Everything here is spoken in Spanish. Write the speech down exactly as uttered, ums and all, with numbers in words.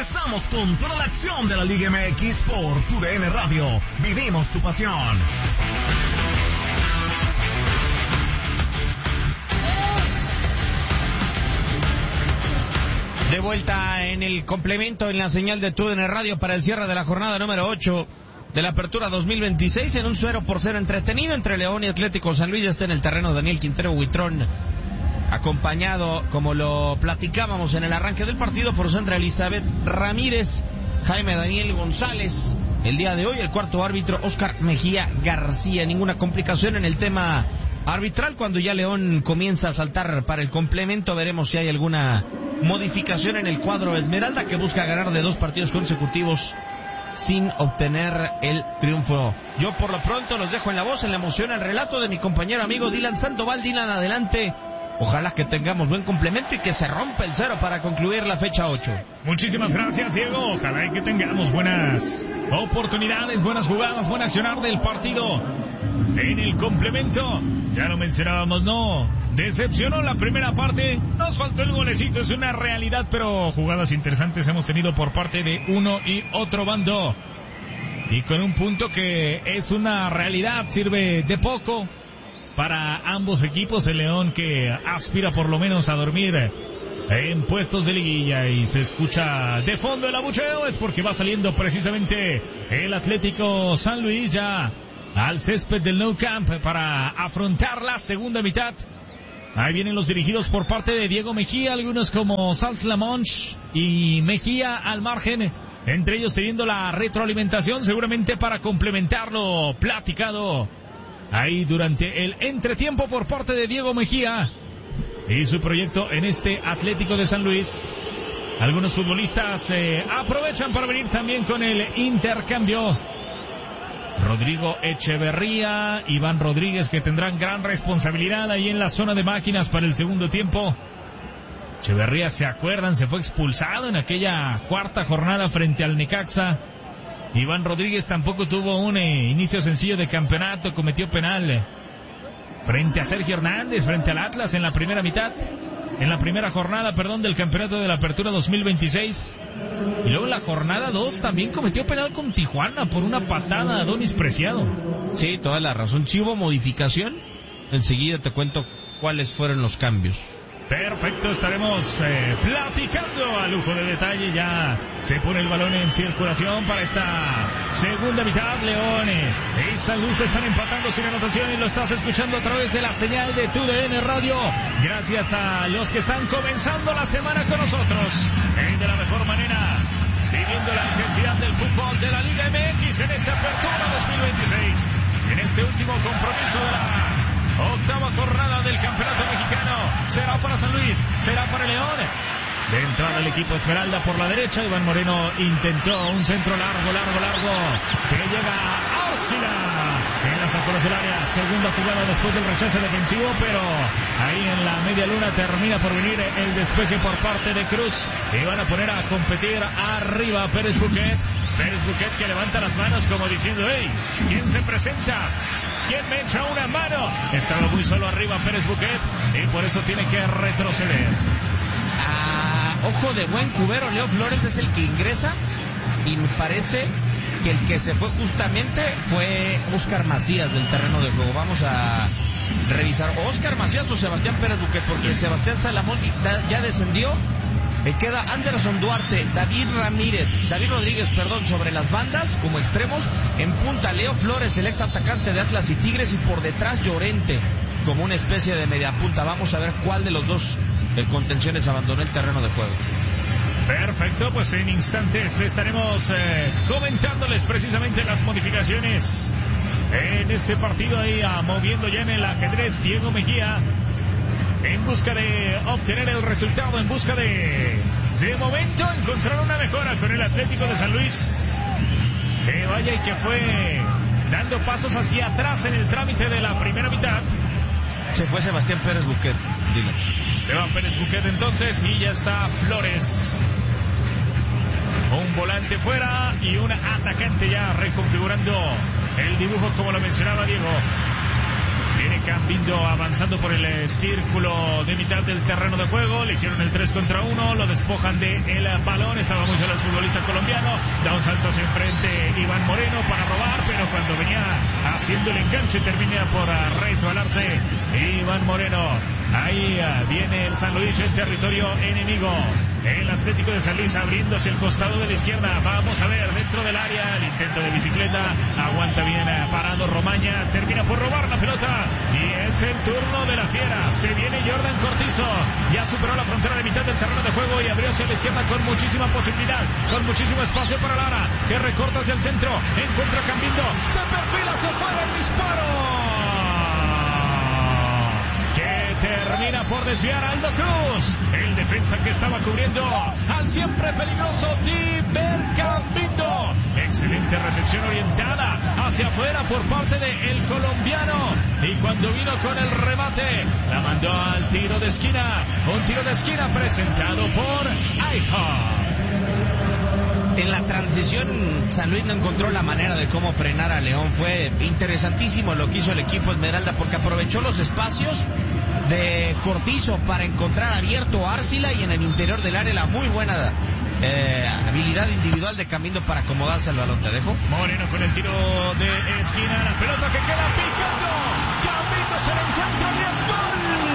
Regresamos con toda la acción de la Liga M X por tu D N Radio. Vivimos tu pasión. De vuelta en el complemento en la señal de tu D N Radio para el cierre de la jornada número ocho de la Apertura dos mil veintiséis en un cero por cero entretenido entre León y Atlético San Luis. Ya está en el terreno Daniel Quintero Huitrón, acompañado, como lo platicábamos en el arranque del partido, por Sandra Elizabeth Ramírez, Jaime Daniel González. El día de hoy el cuarto árbitro Oscar Mejía García. Ninguna complicación en el tema arbitral. Cuando ya León comienza a saltar para el complemento, veremos si hay alguna modificación en el cuadro Esmeralda, que busca ganar de dos partidos consecutivos sin obtener el triunfo. Yo por lo pronto los dejo en la voz, en la emoción, el relato de mi compañero amigo Dylan Sandoval. Dylan, adelante. Ojalá que tengamos buen complemento y que se rompa el cero para concluir la fecha ocho. Muchísimas gracias, Diego. Ojalá que tengamos buenas oportunidades, buenas jugadas, buen accionar del partido en el complemento. Ya lo mencionábamos, no decepcionó la primera parte, nos faltó el golecito, es una realidad, pero jugadas interesantes hemos tenido por parte de uno y otro bando. Y con un punto que es una realidad, sirve de poco para ambos equipos. El León, que aspira por lo menos a dormir en puestos de liguilla, y se escucha de fondo el abucheo, es porque va saliendo precisamente el Atlético San Luis ya al césped del Nou Camp para afrontar la segunda mitad. Ahí vienen los dirigidos por parte de Diego Mejía, algunos como Sals Lamonch y Mejía al margen, entre ellos teniendo la retroalimentación seguramente para complementar lo platicado ahí durante el entretiempo por parte de Diego Mejía y su proyecto en este Atlético de San Luis. Algunos futbolistas eh, aprovechan para venir también con el intercambio. Rodrigo Echeverría, Iván Rodríguez, que tendrán gran responsabilidad ahí en la zona de máquinas para el segundo tiempo. Echeverría, ¿se acuerdan? Se fue expulsado en aquella cuarta jornada frente al Necaxa. Iván Rodríguez tampoco tuvo un eh, inicio sencillo de campeonato, cometió penal frente a Sergio Hernández, frente al Atlas en la primera mitad, en la primera jornada, perdón, del campeonato de la Apertura dos mil veintiséis. Y luego en la jornada dos también cometió penal con Tijuana por una patada a Adonis Preciado. Sí, toda la razón. Sí hubo modificación. Enseguida te cuento cuáles fueron los cambios. Perfecto, estaremos eh, platicando a lujo de detalle. Ya se pone el balón en circulación para esta segunda mitad. León y San Luis están empatando sin anotación y lo estás escuchando a través de la señal de tu D N Radio. Gracias a los que están comenzando la semana con nosotros eh, de la mejor manera, viviendo la intensidad del fútbol de la Liga M X en esta Apertura dos mil veintiséis, en este último compromiso de la octava jornada del campeonato mexicano. Será para San Luis, será para León. De entrada el equipo Esmeralda por la derecha. Iván Moreno intentó un centro largo, largo, largo, que llega a Árcila en las afueras del área. Segunda jugada después del rechazo defensivo, pero ahí en la media luna termina por venir el despeje por parte de Cruz y van a poner a competir arriba Pérez Buquet. Pérez Buquet, que levanta las manos como diciendo: hey, ¿quién se presenta? ¿Quién me echa una mano? Estaba muy solo arriba Pérez Buquet y por eso tiene que retroceder. Ah, ojo de buen cubero, Leo Flores es el que ingresa y me parece que el que se fue justamente fue Óscar Macías del terreno de juego. Vamos a revisar Óscar Macías o Sebastián Pérez Buquet, porque Sebastián Salamonch ya descendió. Eh, queda Anderson Duarte, David Ramírez, David Rodríguez, perdón, sobre las bandas como extremos. En punta Leo Flores, el ex atacante de Atlas y Tigres, y por detrás Llorente como una especie de media punta. Vamos a ver cuál de los dos eh, contenciones abandonó el terreno de juego. Perfecto, pues en instantes estaremos eh, comentándoles precisamente las modificaciones en este partido. Ahí a, moviendo ya en el ajedrez Diego Mejía, en busca de obtener el resultado, en busca de, de momento, encontrar una mejora con el Atlético de San Luis, que vaya y que fue dando pasos hacia atrás en el trámite de la primera mitad. Se fue Sebastián Pérez Buquet, dile. Se va Pérez Buquet entonces y ya está Flores. Un volante fuera y un atacante ya reconfigurando el dibujo como lo mencionaba Diego. Viene Cambindo avanzando por el eh, círculo de mitad del terreno de juego. Le hicieron el tres contra uno. Lo despojan del de el balón. Estaba muy solo el futbolista colombiano. Da un salto hacia enfrente Iván Moreno para robar, pero cuando venía haciendo el enganche termina por uh, resbalarse Iván Moreno. Ahí uh, viene el San Luis en territorio enemigo. El Atlético de San Luis abriéndose el costado de la izquierda. Vamos a ver dentro del área el intento de bicicleta. Aguanta bien uh, parado Romaña. Termina por robar la pelota. Y es el turno de la fiera. Se viene Jordan Cortizo. Ya superó la frontera de mitad del terreno de juego y abrió hacia la izquierda con muchísima posibilidad. Con muchísimo espacio para Lara. Que recorta hacia el centro. Encuentra a Cambindo. Se perfila, se fuera el disparo. Termina por desviar Aldo Cruz, el defensa que estaba cubriendo al siempre peligroso Diver Cambindo. Excelente recepción orientada hacia afuera por parte del colombiano. Y cuando vino con el remate, la mandó al tiro de esquina. Un tiro de esquina presentado por Aija. En la transición, San Luis no encontró la manera de cómo frenar a León. Fue interesantísimo lo que hizo el equipo Esmeralda porque aprovechó los espacios de Cortizo para encontrar abierto a Arcila y en el interior del área la muy buena eh, habilidad individual de Cambindo para acomodarse al balón. ¿Te dejo? Moreno con el tiro de esquina, la pelota que queda picando. Cambindo se la encuentra y es gol.